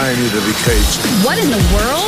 I need to be caged. What in the world?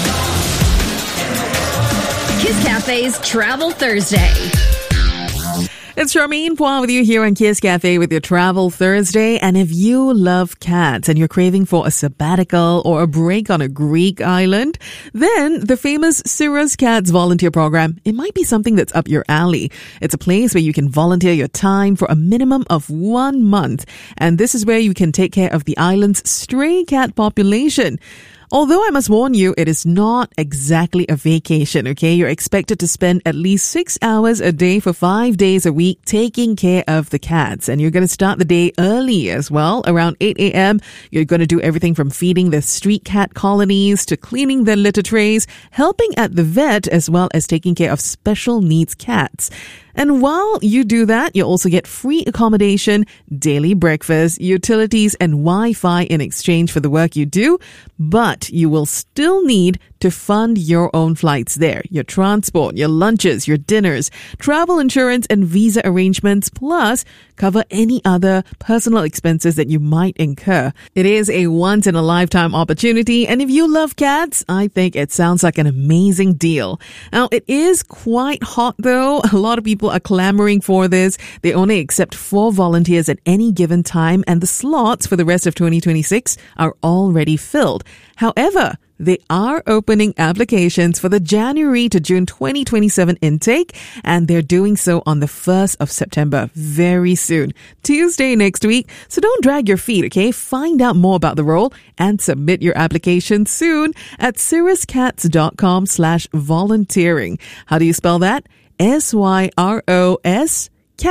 Kiss Cafe's Travel Thursday. It's Charmaine Pua with you here on Kiss Cafe with your Travel Thursday. And if you love cats and you're craving for a sabbatical or a break on a Greek island, then the famous Cirrus Cats volunteer program, it might be something that's up your alley. It's a place where you can volunteer your time for a minimum of 1 month. And this is where you can take care of the island's stray cat population. Although I must warn you, it is not exactly a vacation, okay? You're expected to spend at least 6 hours a day for 5 days a week taking care of the cats. And you're going to start the day early as well, around 8 a.m. You're going to do everything from feeding the street cat colonies to cleaning their litter trays, helping at the vet, as well as taking care of special needs cats. And while you do that, you also get free accommodation, daily breakfast, utilities, and Wi-Fi in exchange for the work you do. But you will still need to fund your own flights there, your transport, your lunches, your dinners, travel insurance and visa arrangements, plus cover any other personal expenses that you might incur. It is a once-in-a-lifetime opportunity, and if you love cats, I think it sounds like an amazing deal. Now, it is quite hot though. A lot of people are clamoring for this. They only accept 4 volunteers at any given time, and the slots for the rest of 2026 are already filled. However, they are opening applications for the January to June 2027 intake, and they're doing so on the 1st of September, very soon, Tuesday next week. So don't drag your feet, okay? Find out more about the role and submit your application soon at cirruscats.com/volunteering. How do you spell that? SYROS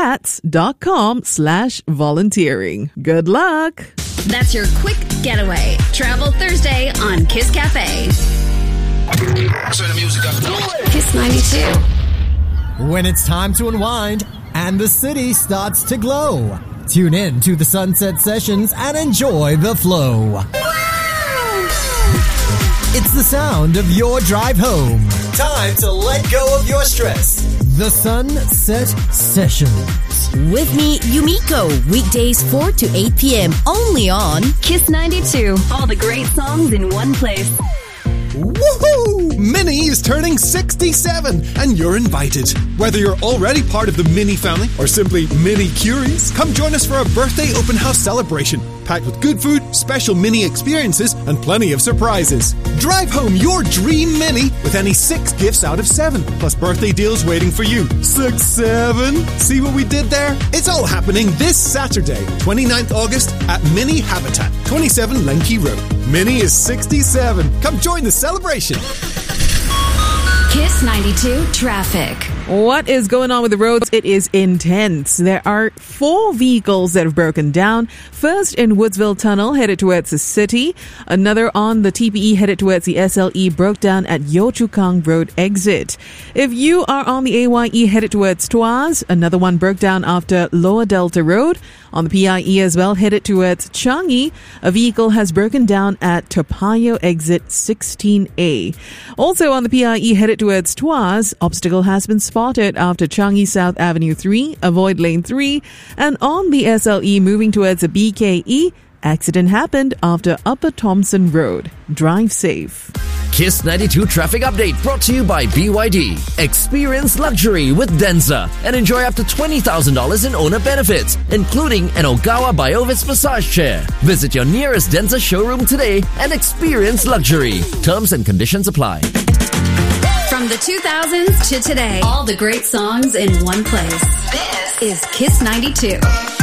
cats.com/volunteering. Good luck. That's your quick getaway. Travel Thursday on Kiss Cafe. Turn the music up. Kiss 92. When it's time to unwind and the city starts to glow, tune in to the Sunset Sessions and enjoy the flow. It's the sound of your drive home. Time to let go of your stress. The Sunset Sessions. With me, Yumiko, weekdays 4 to 8 p.m. only on Kiss 92. All the great songs in one place. Woohoo! Minnie is turning 67 and you're invited. Whether you're already part of the Minnie family or simply Minnie curious, come join us for a birthday open house celebration packed with good food, special Minnie experiences and plenty of surprises. Drive home your dream Minnie with any 6 gifts out of 7, plus birthday deals waiting for you. 6, 7. See what we did there? It's all happening this Saturday, 29th August at Minnie Habitat, 27 Lenky Road. Minnie is 67. Come join the celebration. Kiss 92 traffic. What is going on with the roads? It is intense. There are 4 vehicles that have broken down. First in Woodsville Tunnel headed towards the city. Another on the TPE headed towards the SLE broke down at Yio Chu Kang Road exit. If you are on the AYE headed towards Tuas, another one broke down after Lower Delta Road. On the PIE as well headed towards Changi, a vehicle has broken down at Toa Payoh exit 16A. Also on the PIE headed towards Tuas, obstacle has been spotted after Changi South Avenue 3, avoid lane 3, and on the SLE moving towards the BKE, accident happened after Upper Thompson Road. Drive safe. Kiss 92 traffic update brought to you by BYD. Experience luxury with Denza and enjoy up to $20,000 in owner benefits, including an Ogawa Biovis massage chair. Visit your nearest Denza showroom today and experience luxury. Terms and conditions apply. From the 2000s to today, all the great songs in one place. This is Kiss 92.